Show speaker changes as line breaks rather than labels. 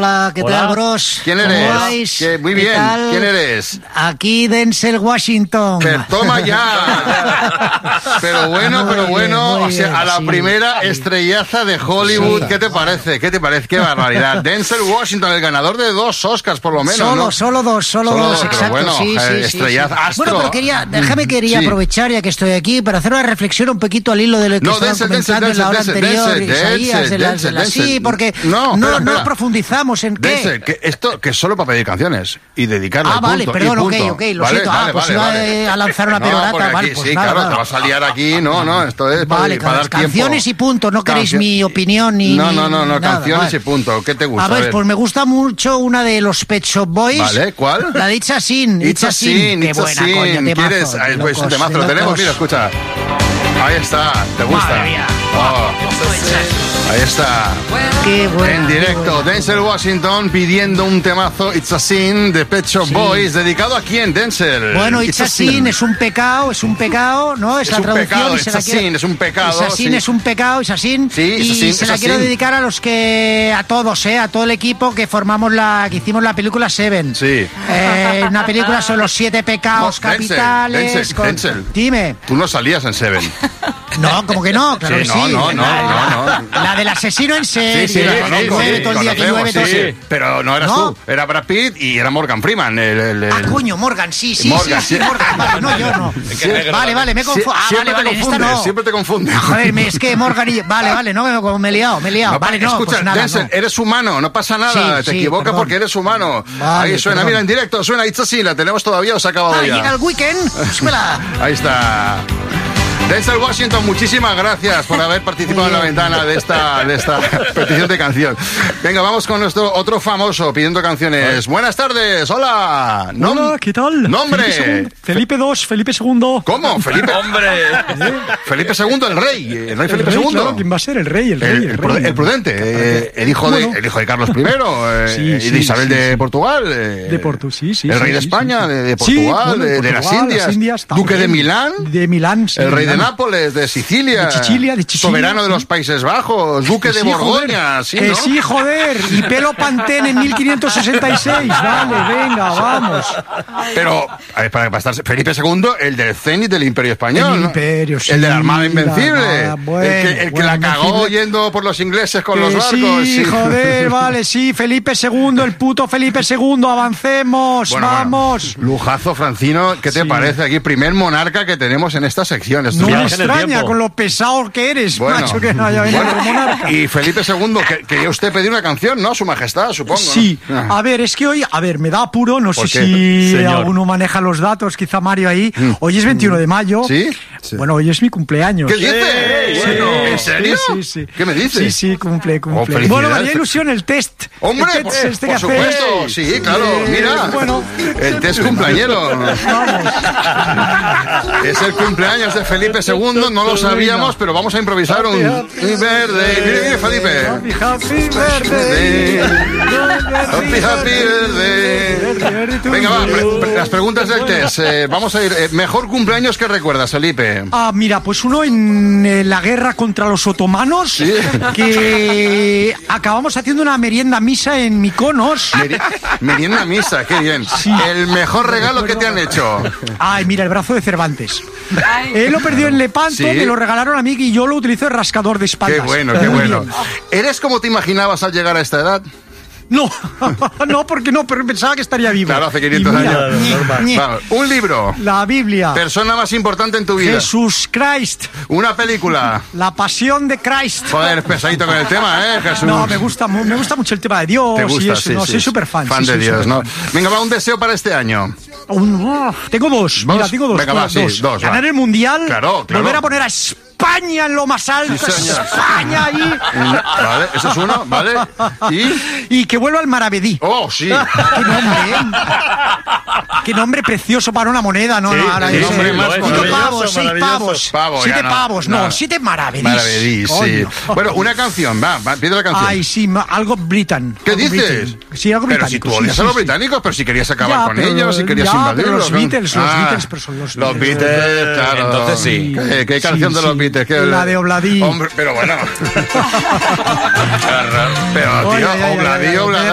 Hola, ¿qué tal, bros?
¿Quién eres? Muy bien, ¿quién eres?
Aquí Denzel Washington.
Pero toma ya. Pero bueno, o sea, a la primera estrellaza de Hollywood, ¿qué te parece? ¿Qué barbaridad. Denzel Washington, el ganador de 2 Oscars por lo menos,
Solo dos, exacto.
Bueno,
sí.
estrellaza, astro.
Bueno, pero quería aprovechar, ya que estoy aquí, para hacer una reflexión un poquito al hilo de lo que estaban comentando en la hora anterior. Sí, porque no profundizamos en
qué. Que es solo para pedir canciones y dedicarle al
vale,
punto,
perdón, ok, lo siento. Iba a lanzar una perorata,
vale,
pues
sí,
nada.
Claro, te vas a liar aquí, no, esto es para dar
canciones
tiempo.
Y punto, no queréis mi opinión ni
No,
nada,
canciones y punto. ¿Qué te gusta?
A ver, pues me gusta mucho una de los Pet Shop Boys.
Vale, ¿cuál?
La de It's a Sin. Qué buena, coño, temazo.
¿Quieres? Pues un temazo, lo tenemos, mira, escucha. Ahí está, ¿te gusta?
Madre mía.
Ahí está.
Qué bueno.
En directo, Denzel Washington pidiendo un temazo, It's a Sin, de Pet Shop Boys. ¿Dedicado a quién, Denzel?
Bueno, It's a Sin es un pecado, ¿no? Es la traducción.
Pecado, It's a Sin es un pecado.
It's a Sin es un pecado, It's a Sin.
Sí,
y se la quiero dedicar a todos, a todo el equipo que hicimos la película Seven.
Sí.
Una película sobre los 7 pecados capitales.
Denzel.
Dime.
Tú no salías en Seven.
No, como que no, claro que sí.
No.
La del asesino en serie.
Sí,
todo el día que llueve, todo.
Sí. Pero no eras tú, era Brad Pitt y era Morgan Freeman.
Coño, Morgan, sí.
Morgan.
Vale, no, yo no. Vale, me confundo.
Siempre te confundes.
Joder, es que Morgan y... Vale, no, me he liado. Vale, no,
escucha,
pues nada,
Denzel, eres humano, no pasa nada. Te equivocas porque eres humano.
Vale,
ahí suena,
perdón.
Mira, en directo, suena It's a Sin, la tenemos todavía o se ha acabado ya.
Llega el weekend, súbela.
Ahí está. Denzel Washington, muchísimas gracias por haber participado en la ventana de esta petición de canción. Venga, vamos con nuestro otro famoso pidiendo canciones. Buenas tardes, hola.
Hola, ¿qué tal?
¿Nombre?
Felipe II, Felipe II.
¿Cómo? Felipe.
¡Hombre!
Felipe II, el rey Felipe II.
Claro, ¿quién va a ser? El rey.
El prudente, el hijo de Carlos I, y de Isabel de Portugal.
De Portugal, sí.
El rey de España, de Portugal, de las Indias. Duque de Milán.
De Milán, sí.
El rey de Nápoles, de Sicilia.
De Sicilia.
Soberano de los Países Bajos. Duque de Borgoña.
Joder, sí, joder. Y pelo Pantene en 1566. Vale, venga, vamos.
Pero, para estar Felipe II, el del cenit del Imperio Español.
El Imperio, sí.
El de la Armada Invencible.
El
que la cagó yendo por los ingleses con los barcos.
Sí, joder, vale, sí. Felipe II, el puto Felipe II. Avancemos, vamos.
Bueno. Lujazo, Francino. ¿Qué te parece aquí? Primer monarca que tenemos en esta sección.
No me extraña con lo pesado que eres, macho, que no haya venido otro monarca.
Y Felipe II, quería usted pedir una canción, ¿no? Su Majestad, supongo.
Sí. ¿No? A ver, es que hoy, me da apuro, no sé si alguno maneja los datos, quizá Mario ahí. Hoy es 21 de mayo.
¿Sí?
Bueno, hoy es mi cumpleaños.
¿Qué dices? Bueno, ¿en serio?
Sí.
¿Qué me dices?
Sí, cumple.
Felicidades.
Bueno, me haría ilusión el test.
¡Hombre,
el test
por supuesto! Sí, claro, mira.
Bueno.
El test cumpleañero.
Vamos.
Es el cumpleaños de Felipe II, no lo sabíamos, pero vamos a improvisar un verde. Mire, Felipe.
Happy birthday.
Happy birthday. Venga, va, las preguntas del test. Vamos a ir. ¿Mejor cumpleaños que recuerdas, Felipe?
Mira, pues uno en la guerra contra los otomanos, que acabamos haciendo una merienda misa en Mykonos.
Merienda misa, qué bien.
Sí.
El mejor regalo que te han hecho.
Ay, mira, el brazo de Cervantes. Él lo perdió en Lepanto, me lo regalaron a mí y yo lo utilizo de rascador de espaldas.
Qué bueno. ¿Eres como te imaginabas al llegar a esta edad?
No, porque no, pero pensaba que estaría vivo.
Claro, hace 500 años. Vamos, un libro.
La Biblia.
Persona más importante en tu vida.
Jesús Christ.
Una película.
La Pasión de Christ.
Joder, pesadito con el tema, Jesús.
No, me gusta mucho el tema de Dios.
¿Te gusta?
Y eso, soy súper fan.
Fan de Dios, ¿no? Venga, va, un deseo para este año.
Tengo dos. Mira, tengo dos.
Venga, va, dos.
Ganar el Mundial.
Claro.
Volver a poner a España en lo más alto.
Sí,
España ahí.
Vale, eso es uno, ¿vale?
Y que vuelva al Maravedí.
Oh, sí.
Qué nombre, Qué nombre precioso para una moneda, ¿no?
Sí,
Ahora
sí,
dice,
hombre, más
5 pavos, 6
maravilloso.
pavos. 7 pavos, no, 7 maravedís.
Maravedís, sí. Bueno, una canción, va, pide la canción.
Ay, sí, algo Britain.
¿Qué
algo
dices?
Britain. Sí, algo
pero si tú odias a los británicos, pero si querías acabar con
pero,
ellos, si querías invadirlos.
Los Beatles, pero son los
Los Beatles, claro.
Entonces sí.
¿Qué canción de los Beatles?
La de Obladí.
Hombre, pero bueno. Pero, tío, Obladí.